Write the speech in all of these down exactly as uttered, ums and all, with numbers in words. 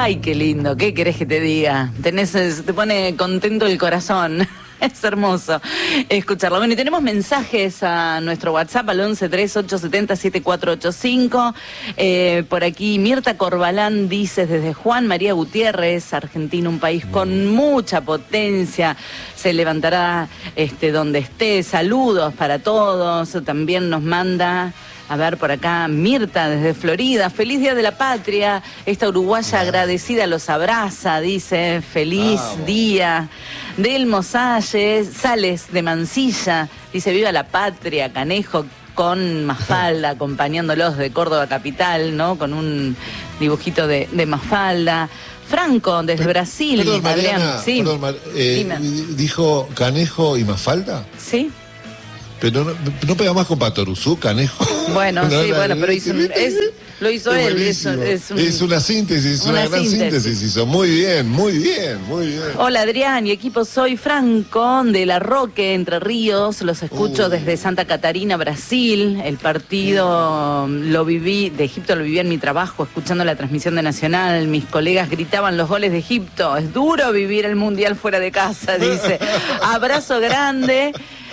Ay, qué lindo, ¿qué querés que te diga? Tenés, te pone contento el corazón. Es hermoso escucharlo. Bueno, y tenemos mensajes a nuestro WhatsApp al once tres ocho siete cero siete cuatro ocho cinco. Eh, por aquí Mirta Corbalán dice desde Juan María Gutiérrez, Argentina, un país con mucha potencia, se levantará este, donde esté. Saludos para todos. También nos manda... A ver, por acá, Mirta desde Florida. Feliz Día de la Patria. Esta uruguaya agradecida los abraza, dice. Feliz Vamos. Día. Delmo Salles, Sales de Mansilla. Dice, viva la patria, Canejo, con Mafalda, acompañándolos de Córdoba Capital, ¿no? Con un dibujito de, de Mafalda. Franco, desde Pero, Brasil. Perdón, Mariana, Adrián. Sí. Perdón, Mar, eh, ¿dijo Canejo y Mafalda? Sí. Pero no, no pega más con Patoruzú, Canejo. Bueno, no, sí, no, bueno, pero hizo, es, lo hizo es él. Es, es, un, es una síntesis, una, una gran síntesis. síntesis hizo. Muy bien, muy bien, muy bien. Hola Adrián y equipo, soy Franco de La Roque, Entre Ríos. Los escucho Uy. desde Santa Catarina, Brasil. El partido Uy. lo viví, de Egipto lo viví en mi trabajo, escuchando la transmisión de Nacional. Mis colegas gritaban los goles de Egipto. Es duro vivir el Mundial fuera de casa, dice. Abrazo grande.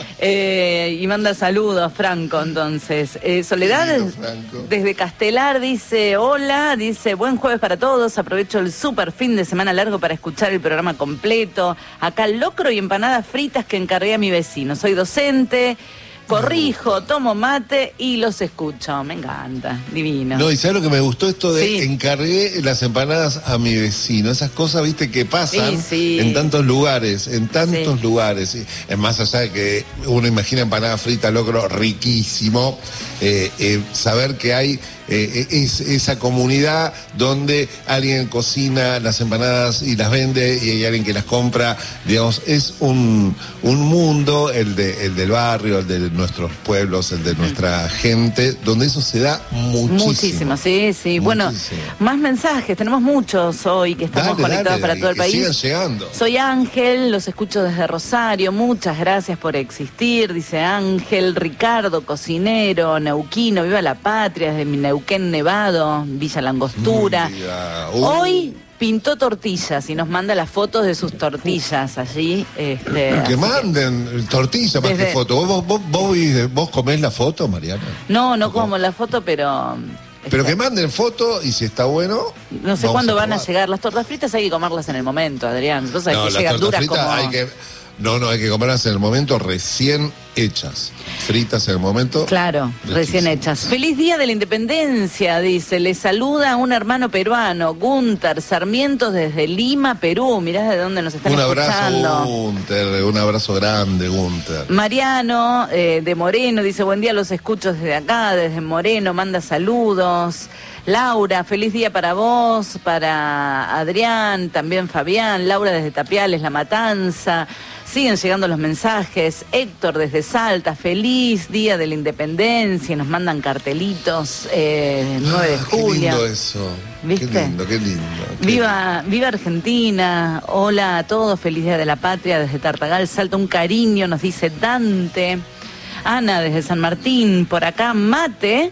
Eh, y manda saludos, Franco, entonces. Eh, Soledad, lindo, Franco. Desde Castelar, dice, hola, dice, buen jueves para todos, aprovecho el super fin de semana largo para escuchar el programa completo. Acá locro y empanadas fritas que encargué a mi vecino. Soy docente, corrijo, tomo mate y los escucho. Me encanta, divino. No, y ¿sabes lo que me gustó? Esto de sí. encargué las empanadas a mi vecino. Esas cosas, viste, que pasan sí, sí. en tantos lugares, en tantos sí. lugares. Es más allá de que uno imagina empanada frita, locro, riquísimo. Eh, eh, saber que hay eh, es, esa comunidad donde alguien cocina las empanadas y las vende y hay alguien que las compra, digamos, es un, un mundo, el, de, el del barrio, el de nuestros pueblos, el de nuestra gente, donde eso se da muchísimo. Muchísimo, sí, sí. Muchísimo. Bueno, más mensajes, tenemos muchos hoy que estamos dale, conectados dale, para todo el que país. Sigan llegando. Soy Ángel, los escucho desde Rosario, muchas gracias por existir, dice Ángel. Ricardo, cocinero, neuquino, viva la patria, desde mi Neuquén Nevado, Villa Langostura. Uh. Hoy pintó tortillas y nos manda las fotos de sus tortillas allí. Este, que manden que... tortillas más desde... que fotos. ¿Vos, vos, vos, vos comés la foto, Mariana? No, no como la foto, pero... Pero este... que manden foto y si está bueno... No sé cuándo a van a llegar. Las tortas fritas hay que comerlas en el momento, Adrián. Entonces no, hay que llegar duras como... Hay que... No, no, hay que comerlas en el momento recién hechas. Fritas en el momento. Claro, riquísimo. Recién hechas. Feliz Día de la Independencia, dice. Le saluda un hermano peruano, Gunter Sarmientos, desde Lima, Perú. Mirá de dónde nos están un escuchando. Un abrazo, Gunter. Un abrazo grande, Gunter. Mariano, eh, de Moreno, dice, buen día, los escucho desde acá, desde Moreno, manda saludos. Laura, feliz día para vos, para Adrián, también Fabián. Laura desde Tapiales, La Matanza. Siguen llegando los mensajes. Héctor desde Salta, feliz Día de la Independencia. Nos mandan cartelitos, eh, nueve de julio. Qué lindo eso. ¿Viste? Qué lindo, qué lindo. Qué viva, lindo. viva Argentina. Hola a todos, feliz Día de la Patria. Desde Tartagal, Salta, un cariño, nos dice Dante. Ana desde San Martín, por acá Mate.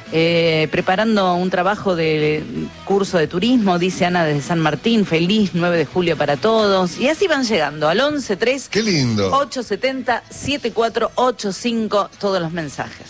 Eh, preparando un trabajo de curso de turismo, dice Ana desde San Martín, feliz nueve de julio para todos. Y así van llegando al once tres Qué lindo. ocho siete cero siete cuatro ocho cinco todos los mensajes.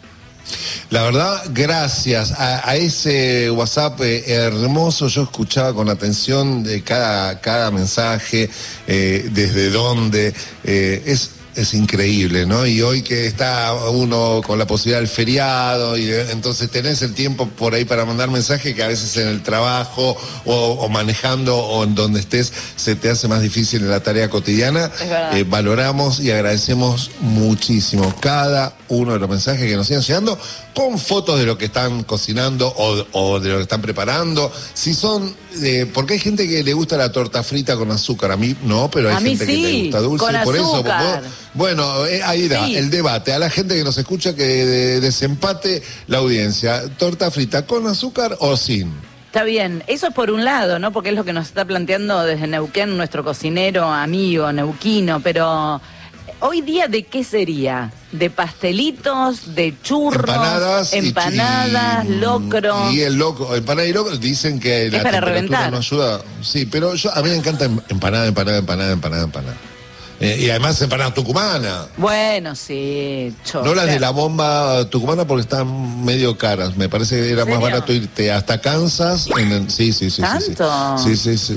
La verdad, gracias a, a ese WhatsApp eh, hermoso. Yo escuchaba con atención de cada, cada mensaje, eh, desde dónde, eh, es... Es increíble, ¿no? Y hoy que está uno con la posibilidad del feriado y de, entonces tenés el tiempo por ahí para mandar mensajes que a veces en el trabajo o, o manejando o en donde estés se te hace más difícil en la tarea cotidiana. Eh, valoramos y agradecemos muchísimo cada uno de los mensajes que nos siguen llegando con fotos de lo que están cocinando o, o de lo que están preparando. Si son, eh, porque hay gente que le gusta la torta frita con azúcar, a mí no, pero hay a gente mí sí, que le gusta dulce, con por azúcar. eso. Vos, bueno, eh, ahí da sí. el debate. A la gente que nos escucha que de, desempate la audiencia. ¿Torta frita con azúcar o sin? Está bien, eso es por un lado, ¿no? Porque es lo que nos está planteando desde Neuquén nuestro cocinero amigo neuquino, pero ¿Hoy día de qué sería? ¿De pastelitos, de churros, empanadas, empanadas, y, locro? Y el loco, empanada y locro, dicen que es la para temperatura reventar. no ayuda. Sí, pero yo a mí me encanta empanada, empanada, empanada, empanada, empanada. Eh, y además empanada tucumana. Bueno, sí. Yo, no las claro. de la bomba tucumana porque están medio caras. Me parece que era más barato irte hasta Kansas. En el, sí, sí, sí. ¿Tanto? Sí, sí, sí. sí.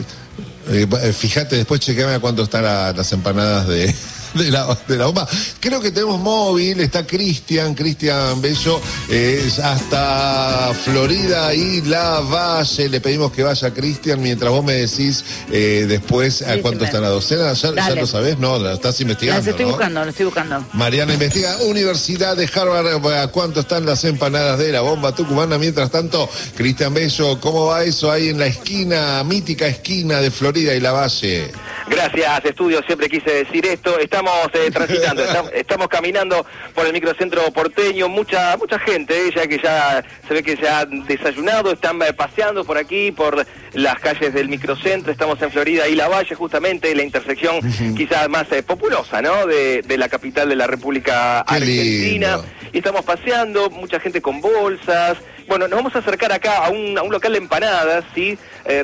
Eh, fíjate, después chequeame a cuánto están la, las empanadas de... De la, de la bomba. Creo que tenemos móvil, está Cristian, Cristian Bello, eh, hasta Florida y La Valle. Le pedimos que vaya Cristian mientras vos me decís eh, después sí, a cuánto sí, está la docena. ¿Ya, ¿Ya lo sabés? No, la estás investigando. Las estoy ¿no? buscando, las estoy buscando. Mariana investiga. Universidad de Harvard, ¿a cuánto están las empanadas de la bomba tucumana? Mientras tanto, Cristian Bello, ¿cómo va eso ahí en la esquina, mítica esquina de Florida y La Valle? Gracias, estudio, siempre quise decir esto. Estamos eh, transitando, estamos, estamos caminando por el microcentro porteño, mucha mucha gente, ya que ya se ve que se han desayunado, están eh, paseando por aquí, por las calles del microcentro. Estamos en Florida y La Valle, justamente la intersección uh-huh. quizás más eh, populosa, ¿no? De, de la capital de la República Qué Argentina. Lindo. Y estamos paseando, mucha gente con bolsas. Bueno, nos vamos a acercar acá a un, a un local de empanadas, ¿sí? Eh,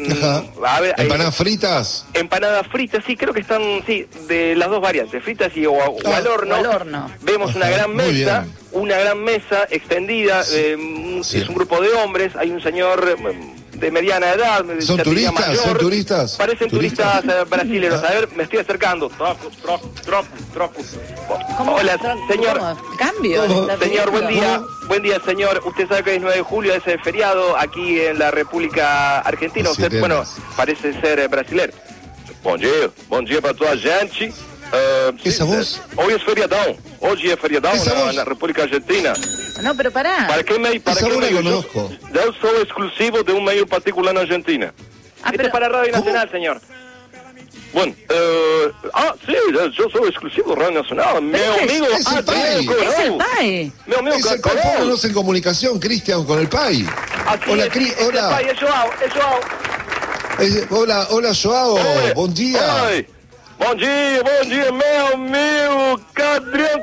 a ver, ¿empanadas eh, fritas? Empanadas fritas, sí, creo que están, sí, de las dos variantes, fritas y o, o, ah, al horno. O al horno. Vemos una gran mesa, una gran mesa extendida, sí. eh, sí. es un grupo de hombres, hay un señor de mediana edad. ¿Son turistas? Mayor, ¿Son turistas? Parecen turistas, turistas brasileños. A ver, me estoy acercando. Trocos, trocos, trocos, trocos. Hola, señor. ¿Cómo? Cambio. ¿Cómo? Señor, buen día. Buen día, señor. Usted sabe que es nueve de julio, es el feriado aquí en la República Argentina. Usted, bueno, parece ser brasileiro. Bom dia, bom dia para toda a gente. Uh, ¿Esa sí, voz? Hoy es feriadão. Hoy es feriadão na, na República Argentina. No, pero pará. ¿Para qué me, para Esa qué voz me la conozco. Yo, yo soy exclusivo de un medio particular en Argentina. Ah, pero... Este es para Radio ¿Cómo? Nacional, señor. Bueno, eh, ah, sí, yo soy exclusivo de Radio Nacional. Mi amigo... Es el P A I. Es el P A I. Mi amigo es el P A I. Pónganos en comunicación, Cristian, con el P A I. Aquí hola, es, Cri es hola. El P A I, es Joao, es Joao. Es, hola, hola, Joao. Oi, bom dia. Oi. Bom dia, bom dia, meu amigo Cadrián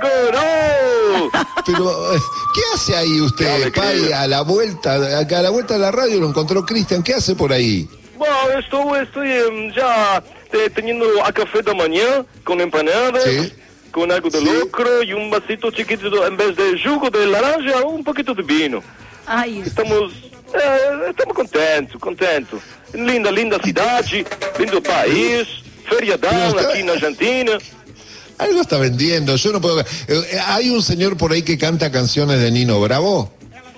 Coró. Pero, ¿qué hace ahí usted, P A I, a la vuelta, acá a la vuelta de la radio lo encontró Cristian? ¿Qué hace por ahí? Bueno, estoy, estoy um, ya eh, teniendo a café de mañana con empanadas, ¿sí? Con algo de ¿sí? locro y un vasito chiquito, en vez de jugo de naranja, un poquito de vino. Ay, estamos, eh, estamos contentos, contentos. Linda, linda cidade, lindo país, feriadão aquí en Argentina. Algo está vendiendo, yo no puedo... Eh, ¿Hay un señor por ahí que canta canciones de Nino Bravo?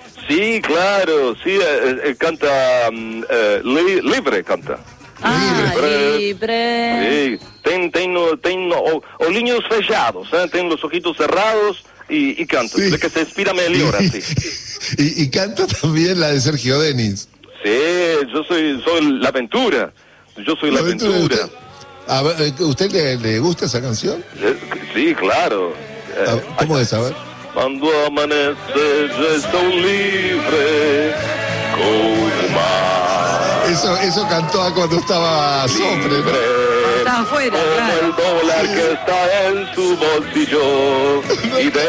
Sí, claro, sí, eh, eh, canta um, eh, li, libre, canta. Ah, libre. libre. Sí, tem, tem, tem o, olhinhos fechados, ¿eh? Tem los ojitos cerrados y, y canta, sí. De que se inspira mejor así. y, y canta también la de Sergio Denis. Sí, yo soy, soy la aventura, yo soy la, la aventura. aventura. Usted, a ver, ¿usted le, le gusta esa canción? Sí, claro. Eh, ¿Cómo es? A ver. Cuando amanece yo estoy libre como el mar. Eso, eso cantó cuando estaba Sopre, ¿no? Estaba afuera, como claro. el dólar sí. que está en su bolsillo y de